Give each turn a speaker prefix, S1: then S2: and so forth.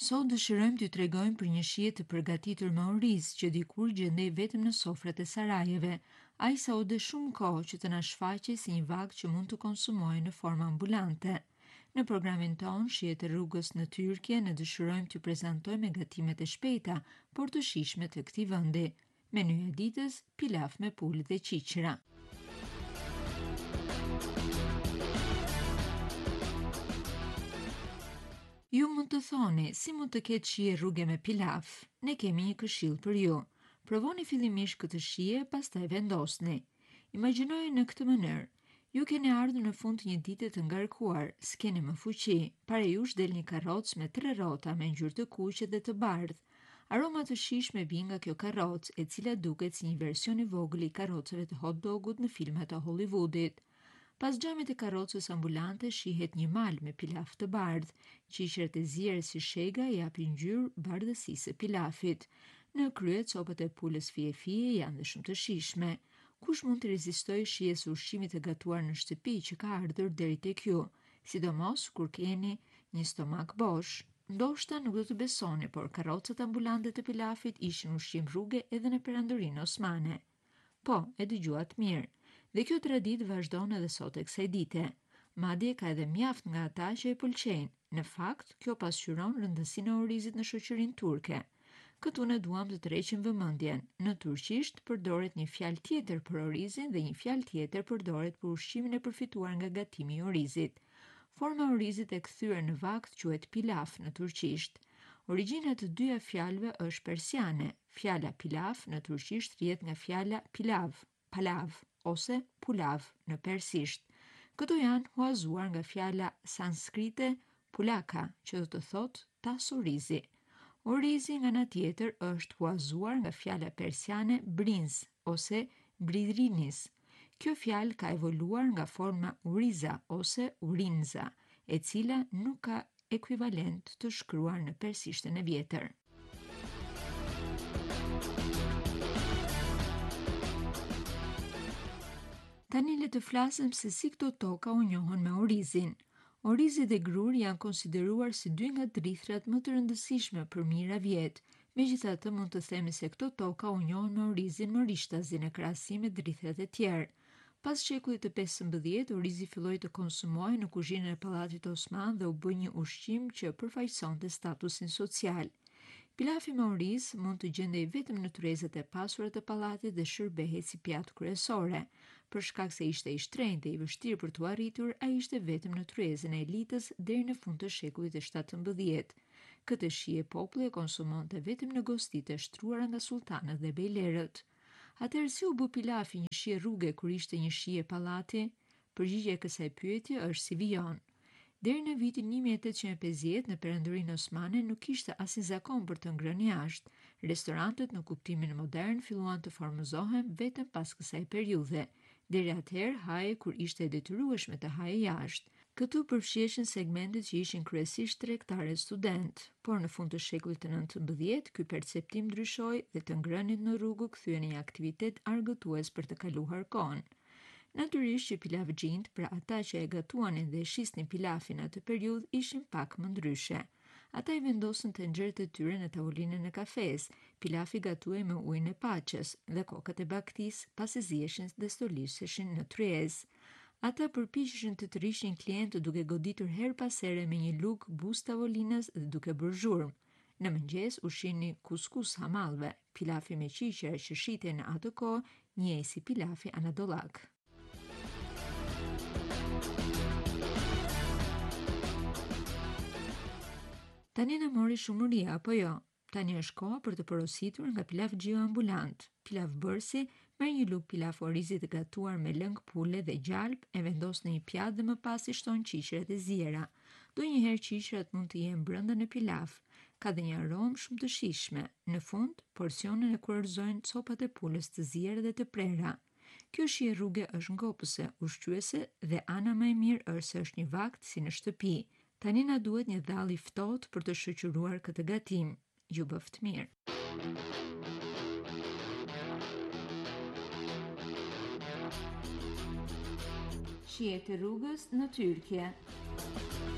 S1: Sot dëshirojmë t'ju tregojmë për një shije të përgatitur me oriz që dikur gjendej vetëm në sofrat e sarajeve, aq sa u dë shumë kohë që të na shfaqej si një vakt që mund të konsumohej në formë ambulante. Në programin ton Shijet e rrugës në Tyrkje ne dëshirojmë t'ju prezantojmë gatimet e shpejta, por të shijshme të këtij vendi. Menuja e ditës: pilaf me pulë dhe qiqra. Ju mund të thoni, si mund të ketë shije rruge me pilaf? Ne kemi një këshill për ju. Provoni fillimisht këtë shije, pastaj vendosni. Imagjinojeni në këtë mënyrë. Ju keni ardhur në fund të një dite të ngarkuar, s'keni më fuqi. Para jush del një karrocë me 3 rrota me ngjyrë të kuqe dhe të bardhë. Aroma të shijshme vjen nga kjo karrocë, e cila duket si një version i vogël i karrocave të hot dogut në filmat e Hollywoodit. Pas xhamit të karrocës ambulante shihet një mal me pilaf të bardhë. Qiqret e ziera si shega japin ngjyrë bardhësisë së pilafit. Në krye copat e pulës fije janë dhe shumë të shijshme. Kush mund të rezistojë shijes së ushqimit të gatuar në shtëpi që ka ardhur deri tek ju, sidomos kur keni një stomak bosh? Ndoshta nuk do të besoni, por karrocat ambulante të pilafit ishin ushqim rruge edhe në perandorinë osmane. Po, e dëgjuat mirë. Dhe kjo traditë vazhdon edhe sot e kësaj dite. Madje ka edhe mjaft nga ata që e pëlqejnë. Në fakt, kjo pasqyron rëndësinë e orizit në shoqërinë turke. Këtu ne duam të tërheqim vëmendjen. Në turqisht përdoret një fjalë tjetër për orizin dhe një fjalë tjetër përdoret për ushqimin e përfituar nga gatimi i orizit. Forma e orizit e kthyer në vakt quhet pilaf në turqisht. Origjina e të dyja fjalëve është persiane. Fjala pilaf në turqisht rrihet nga fjala pilav, palav ose pulav në persisht. Këto janë huazuar nga fjala sanskrite pulaka, që do të thotë tas orizi. Orizi nga ana tjetër është huazuar nga fjala persiane brinz ose bridrinis. Kjo fjalë ka evoluar nga forma uriza ose urinza, e cila nuk ka ekuivalent të shkruar në persishtën e vjetër. Tani le të flasim se si këto toka u njohën me orizin. Orizi dhe gruri janë konsideruar si dy nga drithrat më të rëndësishme për mijëra vjet. Megjithatë, mund të themi se këto toka u njohën me orizin më rishtazi në krahasim me drithrat e tjerë. Pas shekullit të 15, orizi filloi të konsumohej në kuzhinën e pallatit Osman dhe u bë një ushqim që përfaqësonte statusin social. Pilafi me oriz mund të gjendej vetëm në tryezat e pasura të pallatit dhe shërbehej si pjatë kryesore. Për shkak se ishte i shtrenjtë dhe i vështirë për t'u arritur, ai ishte vetëm në tryezën e elitës deri në fund të shekullit të 17. Këtë shije populli e konsumonte vetëm në gostitë e shtruara nga sultanët dhe bejlerët. Atëherë si u bë pilafi një shije rruge kur ishte një shije pallati? Përgjigjja e kësaj pyetje është si vijon. Deri në vitin 1850 në perandorinë osmane nuk kishte asnjë zakon për të ngrënë jashtë. Restorantet në kuptimin modern filluan të formozohen vetëm pas kësaj periudhe. Deri atëherë haje kur ishte e detyrueshme të haje jashtë. Këtu përfshiheshin segmentet që ishin kryesisht tregtarë student, por në fund të shekullit të 19, ky perceptim ndryshoi dhe të ngrënit në rrugë kthyen në një aktivitet argëtues për të kaluar kohën. Natyrisht që pilavxhinjt, pra ata që e gatuanin dhe e shisnin pilafin atë periudhë, ishin pak më ndryshe. Ata i vendosën tenxherët e tyre në tavolinën e kafes, pilafi gatuhej me ujin e paçës dhe kokat e baktisë pasi ziheshin dhe stoliseshin në tryezë. Ata përpiqeshin të tërhiqnin klientët duke goditur her pas here me një lugë buzë tavolinës dhe duke bërë zhurmë. Në mëngjes ushqihnin kuskus hamallëve, pilafi me qiqra që shitej në atë kohë njihej si pilafi anadollak. Tani në mori shumëria, apo jo? Tani është koha për të porositur nga pilavxhiu ambulant. Pilavbërësi merr një lugë pilaf orizi të gatuar me lëng pule dhe gjalp, e vendos në një pjatë dhe më pas i shton qiqrat e ziera. Donjëherë qiqrat mund të jenë brenda në pilaf. Ka dhe një aromë shumë të shijshme. Në fund, porsionin e kurorëzojnë copat e pulës të ziera dhe të prera. Kjo shije rruge është ngopëse, ushqyese dhe ana më e mirë është se është një vakt si në shtëpi. Tani na duhet një dall i ftohtë për të shoqëruar këtë gatim. Ju bëft mirë. Shijet e rrugës në Tyrkje.